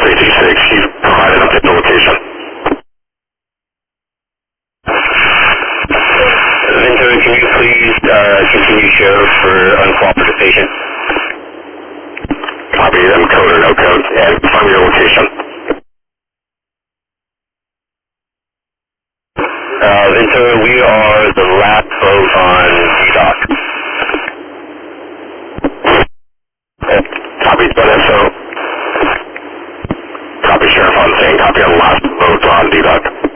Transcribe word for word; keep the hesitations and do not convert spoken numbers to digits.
three two six, you've provided an update to location. Ventura, can you please uh, continue show for uncooperative patient? Copy, them code or no code, and find your location. Uh, Ventura, we are the last boat on D-Dock. Copy, but so. Copy, Sheriff on scene. Copy on the last boat on D-Dock.